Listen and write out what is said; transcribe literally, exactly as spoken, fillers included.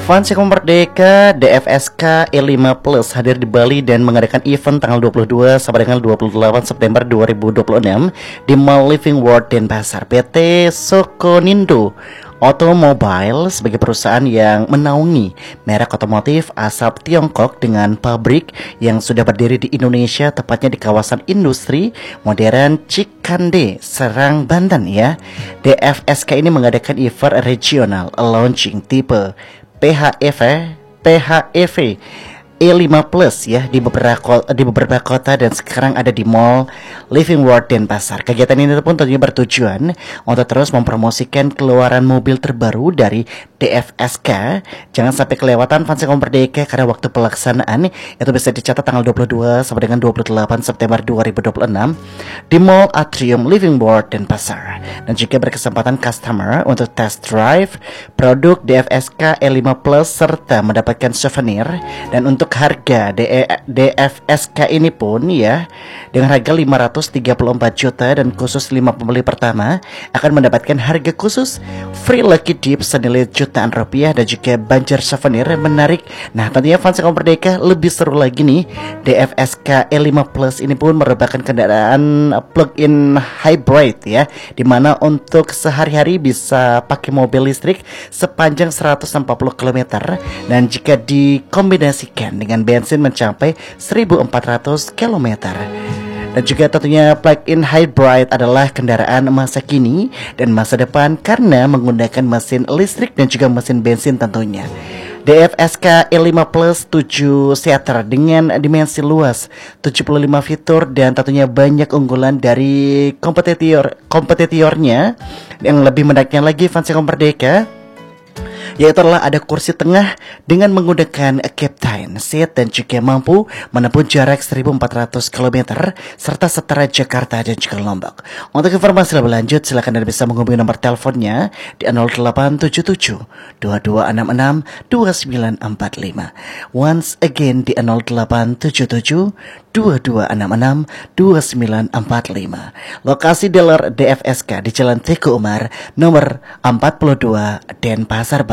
Fans yang Merdeka D F S K E lima Plus hadir di Bali dan mengadakan event tanggal dua puluh dua sampai dengan dua puluh delapan September dua ribu dua puluh enam di Mall Living World Denpasar. P T Sokonindo Automobile sebagai perusahaan yang menaungi merek otomotif asal Tiongkok dengan pabrik yang sudah berdiri di Indonesia, tepatnya di kawasan industri modern Cikande, Serang, Banten ya. D F S K ini mengadakan event regional launching tipe P H E V P H E V E lima Plus ya di beberapa di beberapa kota dan sekarang ada di Mall Living World Denpasar. Kegiatan ini pun tentunya bertujuan untuk terus mempromosikan keluaran mobil terbaru dari D F S K. Jangan sampai kelewatan fans yang Merdeka karena waktu pelaksanaan itu bisa dicatat tanggal dua puluh dua sampai dengan dua puluh delapan September dua ribu dua puluh enam di Mall Atrium Living World Denpasar. Dan juga berkesempatan customer untuk test drive produk D F S K E lima Plus serta mendapatkan souvenir. Dan untuk harga D F S K ini pun ya dengan harga lima ratus tiga puluh empat juta dan khusus lima pembeli pertama akan mendapatkan harga khusus free lucky dip senilai jutaan rupiah dan juga banjar souvenir menarik. Nah tentunya fans yang Merdeka lebih seru lagi nih, D F S K E lima Plus ini pun merupakan kendaraan plug-in hybrid ya, dimana untuk sehari-hari bisa pakai mobil listrik sepanjang seratus empat puluh kilometer dan jika dikombinasikan dengan bensin mencapai seribu empat ratus kilometer. Dan juga tentunya plug-in hybrid adalah kendaraan masa kini dan masa depan karena menggunakan mesin listrik dan juga mesin bensin tentunya. D F S K E lima Plus tujuh seater dengan dimensi luas, tujuh puluh lima fitur dan tentunya banyak unggulan dari kompetitor kompetitornya. Yang lebih menariknya lagi fans yang Merdeka, yaitu adalah ada kursi tengah dengan menggunakan captain seat dan juga mampu menempuh jarak seribu empat ratus kilometer serta setara Jakarta dan juga Lombok. Untuk informasi lebih lanjut silakan Anda bisa menghubungi nomor teleponnya di nol delapan tujuh tujuh dua dua enam enam dua sembilan empat lima. Once again di nol delapan tujuh tujuh dua dua enam enam dua sembilan empat lima. Lokasi dealer D F S K di Jalan Teguh Umar nomor empat puluh dua Denpasar.